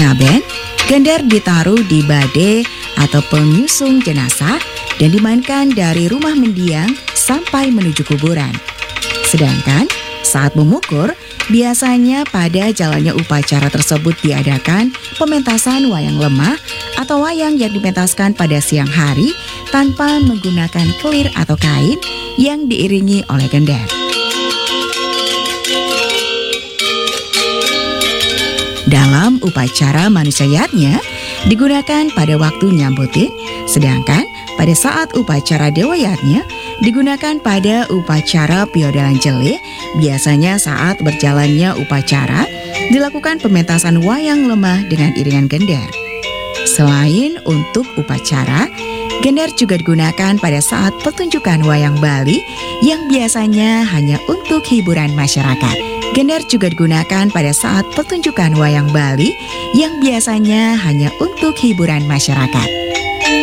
Ngaben, gender ditaruh di bade atau pengusung jenazah dan dimainkan dari rumah mendiang sampai menuju kuburan. Sedangkan saat memukur, biasanya pada jalannya upacara tersebut diadakan pementasan wayang lemah atau wayang yang dipentaskan pada siang hari tanpa menggunakan kelir atau kain yang diiringi oleh gender. Dalam upacara manusia yatnya digunakan pada waktu nyambutin, sedangkan pada saat upacara dewa yatnya digunakan pada upacara piodalan jele. Biasanya saat berjalannya upacara dilakukan pementasan wayang lemah dengan iringan gender. Selain untuk upacara, gender juga digunakan pada saat pertunjukan wayang Bali yang biasanya hanya untuk hiburan masyarakat. Gender juga digunakan pada saat pertunjukan wayang Bali yang biasanya hanya untuk hiburan masyarakat.